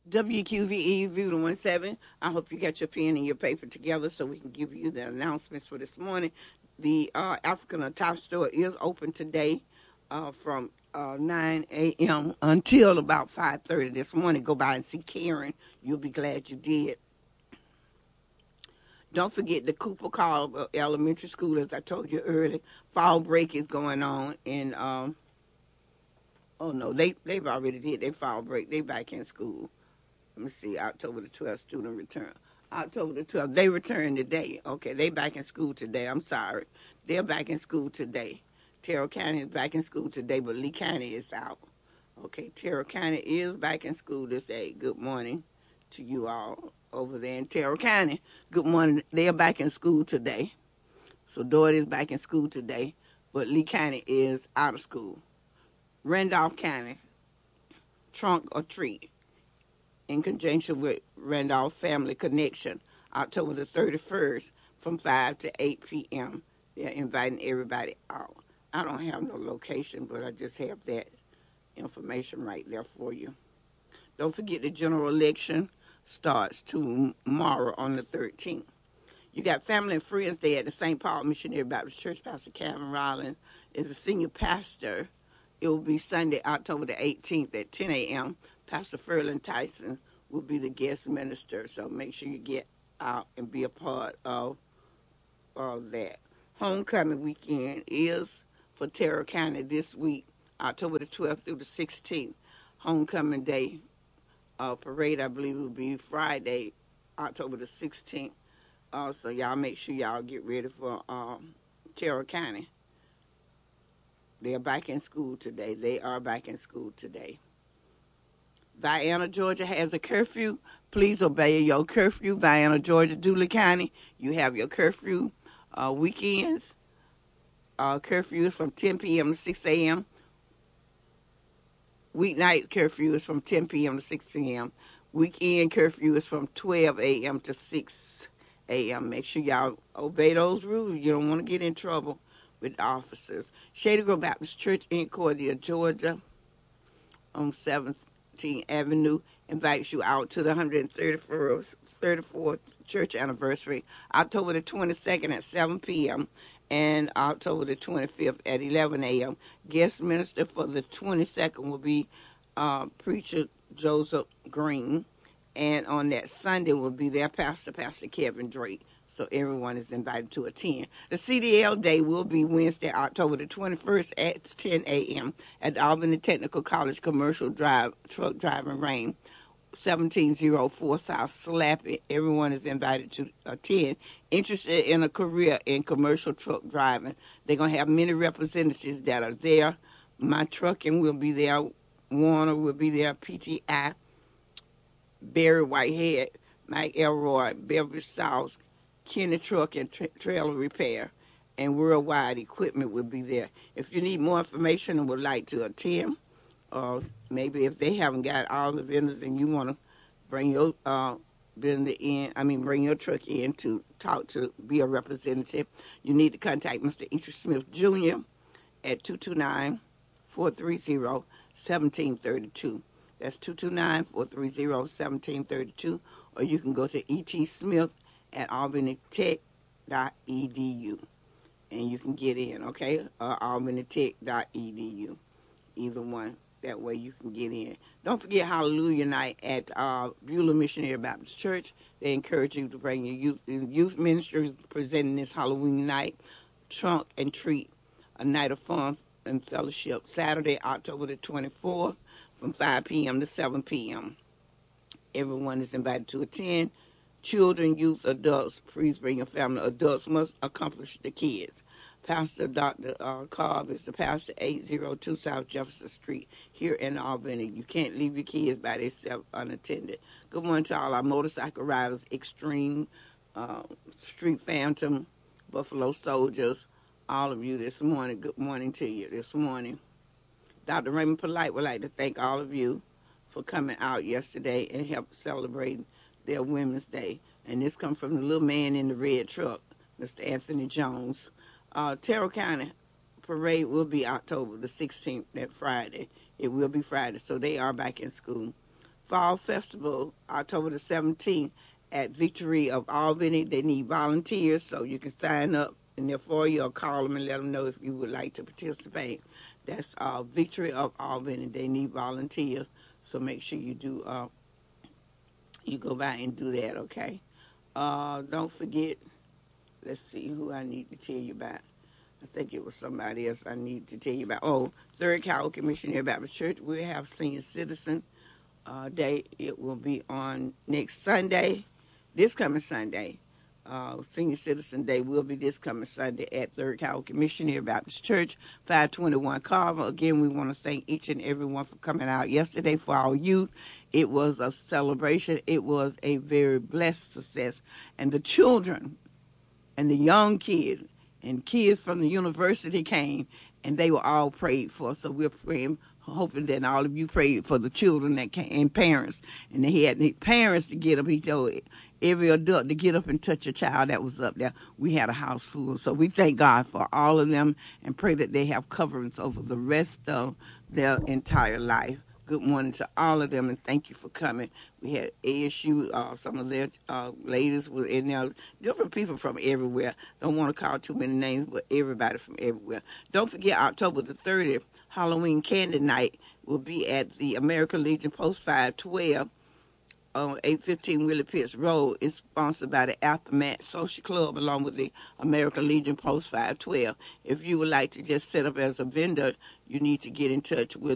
WQVE View to 17. I hope you got your pen and your paper together so we can give you the announcements for this morning. The African Top Store is open today from 9 a.m. until about 5:30 this morning. Go by and see Karen. You'll be glad you did. Don't forget the Cooper Carl Elementary School, as I told you earlier. Fall break is going on, and oh no, they've already did their fall break. They back in school. Let me see, October the 12th, student return. October the 12th, they return today. Okay, they back in school today. I'm sorry. They're back in school today. Terrell County is back in school today, but Lee County is out. Okay, Terrell County is back in school this day. Good morning to you all over there in Terrell County. Good morning. They're back in school today. So Doherty is back in school today, but Lee County is out of school. Randolph County, trunk or treat, in conjunction with Randolph Family Connection, October the 31st from 5 to 8 p.m. They're inviting everybody out. I don't have no location, but I just have that information right there for you. Don't forget the general election starts tomorrow on the 13th. You got Family and Friends Day at the St. Paul Missionary Baptist Church. Pastor Calvin Rollins is a senior pastor. It will be Sunday, October the 18th at 10 a.m. Pastor Ferlin Tyson will be the guest minister, so make sure you get out and be a part of that. Homecoming weekend is for Terrell County this week, October the 12th through the 16th. Homecoming Day parade, I believe, will be Friday, October the 16th. So y'all make sure y'all get ready for Terrell County. They are back in school today. They are back in school today. Vienna, Georgia has a curfew. Please obey your curfew. Vienna, Georgia, Dooley County, you have your curfew weekends. Curfew is from 10 p.m. to 6 a.m. Weeknight curfew is from 10 p.m. to 6 a.m. Weekend curfew is from 12 a.m. to 6 a.m. Make sure y'all obey those rules. You don't want to get in trouble with the officers. Shady Grove Baptist Church in Cordia, Georgia, on 7th Avenue invites you out to the 134th church anniversary, October the 22nd at 7 p.m. and October the 25th at 11 a.m. Guest minister for the 22nd will be Preacher Joseph Green, and on that Sunday will be their pastor, Pastor Kevin Drake. So everyone is invited to attend. The CDL Day will be Wednesday, October the 21st at 10 a.m. at the Albany Technical College Commercial Drive Truck Driving Range, 1704 South Slappy. Everyone is invited to attend. Interested in a career in commercial truck driving. They're going to have many representatives that are there. My Trucking will be there. Warner will be there. PTI, Barry Whitehead, Mike Elroy, Beverly South, Kenny Truck and Trailer Repair, and Worldwide Equipment will be there. If you need more information and would like to attend, or maybe if they haven't got all the vendors and you want to bring your bring your truck in to talk to, be a representative, you need to contact Mr. Eater Smith Jr. at 229-430-1732. That's 229-430-1732, or you can go to E.T. Smith at albanytech.edu, and you can get in, okay? albanytech.edu, either one. That way you can get in. Don't forget Hallelujah Night at Beulah Missionary Baptist Church. They encourage you to bring your youth. Youth ministry presenting this Halloween night, Trunk and Treat, a night of fun and fellowship, Saturday, October the 24th, from 5 p.m. to 7 p.m. Everyone is invited to attend. Children, youth, adults, please bring your family. Adults must accomplish the kids. Pastor Dr. Cobb is the pastor, 802 South Jefferson Street here in Albany. You can't leave your kids by themselves unattended. Good morning to all our motorcycle riders, Extreme, Street Phantom, Buffalo Soldiers, all of you this morning. Good morning to you this morning. Dr. Raymond Polite would like to thank all of you for coming out yesterday and help celebrate their Women's Day. And this comes from the little man in the red truck, Mr. Anthony Jones. Terrell County Parade will be October the 16th, that Friday. It will be Friday, so they are back in school. Fall Festival, October the 17th at Victory of Albany. They need volunteers, so you can sign up in their foyer or call them and let them know if you would like to participate. That's Victory of Albany. They need volunteers, so make sure you do. You go by and do that, okay? Don't forget. Let's see who I need to tell you about. I think it was somebody else I need to tell you about. Oh, Third Catholic Missionary Baptist Church. We have Senior Citizen Day. It will be on next Sunday, this coming Sunday. Senior Citizen Day will be this coming Sunday at Third Catholic Missionary Baptist Church, 521 Carver. Again, we want to thank each and everyone for coming out yesterday for our youth. It was a celebration. It was a very blessed success. And the children and the young kids and kids from the university came, and they were all prayed for. So we're praying, hoping that all of you prayed for the children that came and parents. And they had the parents to get up. He told every adult to get up and touch a child that was up there. We had a house full. So we thank God for all of them and pray that they have coverings over the rest of their entire life. Good morning to all of them, and thank you for coming. We had ASU, some of their ladies were in there, different people from everywhere. Don't want to call too many names, but everybody from everywhere. Don't forget, October the 30th, Halloween Candy Night will be at the American Legion Post 512 on 815 Willie Pitts Road. It's sponsored by the Aftermath Social Club along with the American Legion Post 512. If you would like to just set up as a vendor, you need to get in touch with